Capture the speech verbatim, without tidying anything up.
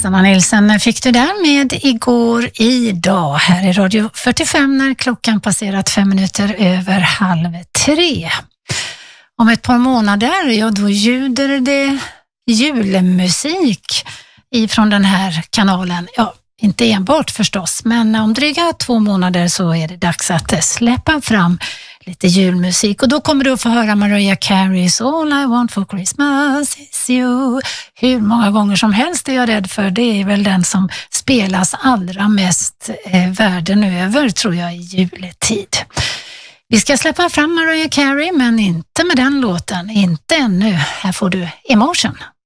Sanna Nilsson fick du där med Igår idag här i Radio fyrtiofem när klockan passerat fem minuter över halv tre. Om ett par månader, ja då ljuder det julmusik ifrån den här kanalen. Ja, inte enbart förstås, men om dryga två månader så är det dags att släppa fram lite julmusik. Och då kommer du att få höra Mariah Careys All I Want for Christmas is you. Hur många gånger som helst är jag rädd för. Det är väl den som spelas allra mest eh, världen över, tror jag, i juletid. Vi ska släppa fram Mariah Carey, men inte med den låten. Inte ännu. Här får du Emotion.